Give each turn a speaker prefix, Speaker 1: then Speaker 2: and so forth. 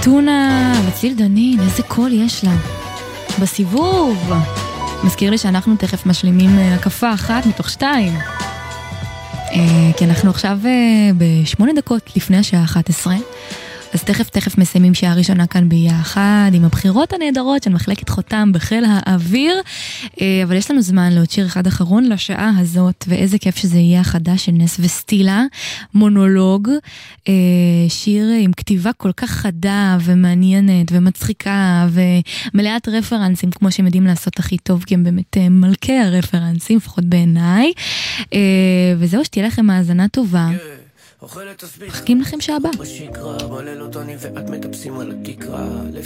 Speaker 1: טונה וציל דנין, איזה קול יש לה בסיבוב. מזכיר לי שאנחנו תכף משלימים הקפה אחת מתוך 2, כי אנחנו עכשיו ב8 דקות לפני השעה 11, אז תכף מסיימים שעה ראשונה כאן ביחד עם הבחירות הנהדרות של מחלקת חותם בחיל האוויר, אבל יש לנו זמן לעוד שיר אחד אחרון לשעה הזאת, ואיזה כיף שזה יהיה החדש של נס וסטילה, מונולוג, שיר עם כתיבה כל כך חדה ומעניינת ומצחיקה ומלאת רפרנסים, כמו שהם יודעים לעשות הכי טוב, כי הם באמת מלכי הרפרנסים, לפחות בעיניי, וזהו, שתהיה לכם האזנה טובה. מחכים לכם שעה הבאה.